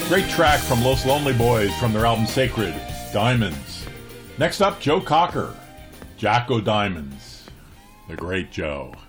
Great track from Los Lonely Boys from their album Sacred, Diamonds. Next up, Joe Cocker, Jack O' Diamonds. The great Joe.